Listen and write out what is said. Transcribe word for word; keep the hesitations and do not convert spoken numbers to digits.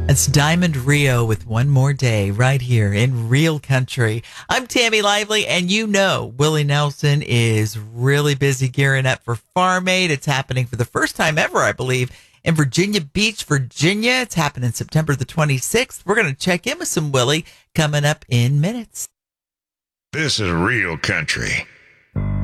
It's Diamond Rio with One More Day right here in Real Country. I'm Tammy Lively, and you know Willie Nelson is really busy gearing up for Farm Aid. It's happening for the first time ever, I believe, in Virginia Beach, Virginia. It's happening September the twenty-sixth. We're going to check in with some Willie coming up in minutes. This is Real Country.